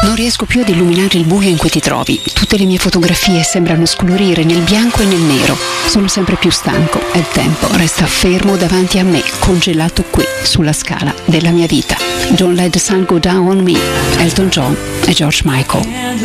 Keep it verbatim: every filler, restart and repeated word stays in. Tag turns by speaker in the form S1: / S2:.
S1: Non riesco più ad illuminare il buio in cui ti trovi. Tutte le mie fotografie sembrano scolorire nel bianco e nel nero. Sono sempre più stanco e il tempo resta fermo davanti a me, congelato qui, sulla scala della mia vita. Don't let the sun go down on me. Elton John e George Michael.